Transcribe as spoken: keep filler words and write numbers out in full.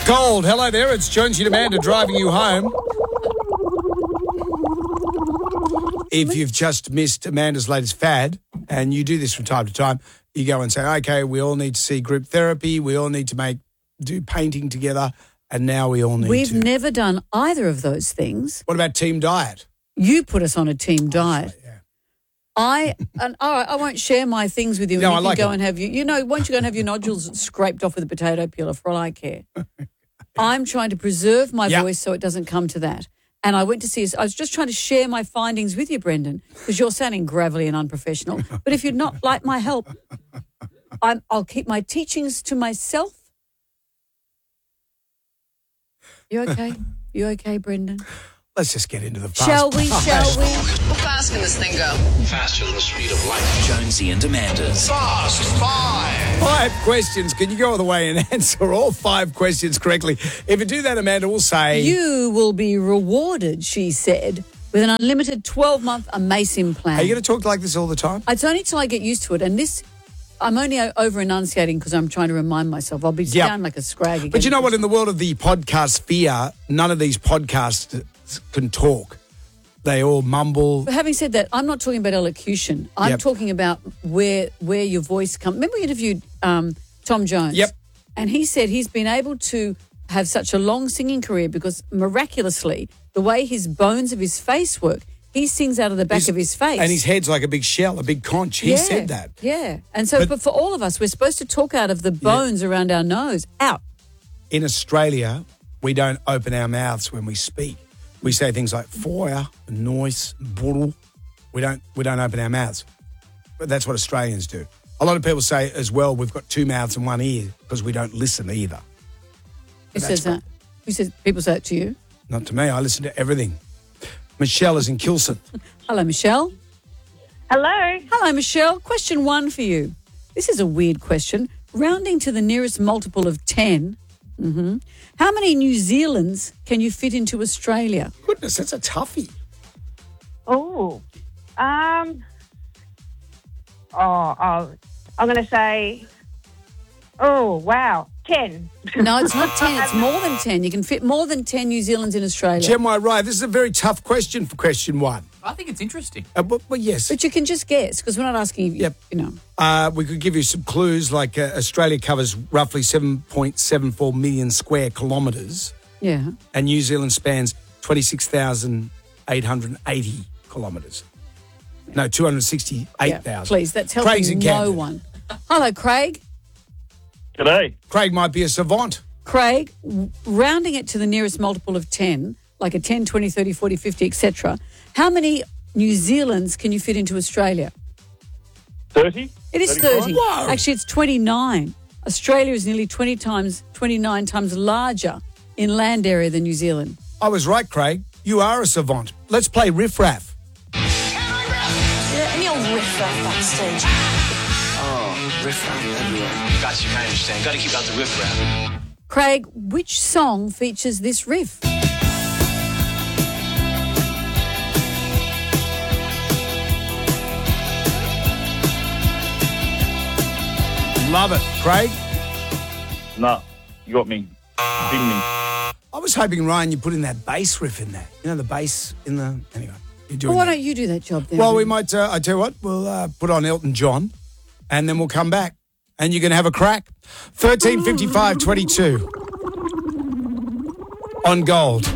Gold, hello there. It's Jonesy and Amanda driving you home. If you've just missed Amanda's latest fad, and you do this from time to time, you go and say, okay, we all need to see group therapy, we all need to make do painting together, and now we all need We've to. We've never done either of those things. What about team diet? You put us on a team diet. Right, yeah. I and all right, I won't share my things with you. No, and you I can like go it. and have you. You know, won't you go and have your nodules scraped off with a potato peeler for all I care? I'm trying to preserve my Yep. voice so it doesn't come to that. And I went to see. I was just trying to share my findings with you, Brendan, because you're sounding gravelly and unprofessional. But if you'd not like my help, I'm, I'll keep my teachings to myself. You okay? You okay, Brendan? Let's just get into the fast. Shall we? Shall we? How fast can this thing go? Faster than the speed of light. Jonesy and Amanda's Fast Five. Five questions. Can you go all the way and answer all five questions correctly? If you do that, Amanda will say... You will be rewarded, she said, with an unlimited twelve-month Amasim plan. Are you going to talk like this all the time? It's only till I get used to it. And this, I'm only over-enunciating because I'm trying to remind myself. I'll be Yep. down like a scrag again. But you know what? In the world of the podcast sphere, none of these podcasts can talk. They all mumble. But having said that, I'm not talking about elocution. I'm Yep. talking about where where your voice comes. Remember we interviewed um, Tom Jones? Yep. And he said he's been able to have such a long singing career because miraculously, the way his bones of his face work, he sings out of the back His- of his face. And his head's like a big shell, a big conch. He yeah, said that. Yeah. And so But- but for all of us, we're supposed to talk out of the bones around our nose. Out. In Australia, we don't open our mouths when we speak. We say things like fire, noise, burl. We don't we don't open our mouths. But that's what Australians do. A lot of people say as well, we've got two mouths and one ear because we don't listen either. Who That's says that? Who says people say it to you? Not to me. I listen to everything. Michelle is in Kilson. Hello, Michelle. Hello. Hello, Michelle. Question one for you. This is a weird question. Rounding to the nearest multiple of ten, mm-hmm, how many New Zealands can you fit into Australia? Goodness, that's a toughie. Oh, um, oh, oh I'm going to say, oh, wow, ten. No, it's not ten. It's more than ten. You can fit more than ten New Zealands in Australia. Jem White, right, this is a very tough question for question one. I think it's interesting. Uh, but, but yes, But you can just guess because we're not asking you, Yep. you know. uh, we could give you some clues, like uh, Australia covers roughly seven point seven four million square kilometres Yeah. and New Zealand spans twenty-six thousand eight hundred eighty kilometres. No, two hundred sixty-eight thousand. Yeah, please, that's helping Craig's in no Camden. one. Hello, Craig. G'day. Craig might be a savant. Craig, w- rounding it to the nearest multiple of ten, like a ten, twenty, thirty, forty, fifty, et cetera, how many New Zealands can you fit into Australia? thirty? It is thirty-five? thirty. Whoa. Actually, it's twenty-nine. Australia is nearly twenty times, twenty-nine times larger in land area than New Zealand. I was right, Craig. You are a savant. Let's play Riff Raff. Yeah, any old riff raff backstage. Oh, riff raff everywhere. Got you, I understand. Got to keep out the riff raff. Craig, which song features this riff? Love it. Craig? No, you got me. Ding me. I was hoping, Ryan, you put in that bass riff in there. You know, the bass in the... Anyway, you're doing Well, why that. don't you do that job then? Well, we might, uh, I tell you what, we'll uh, put on Elton John and then we'll come back and you can have a crack. thirteen fifty-five twenty-two on Gold.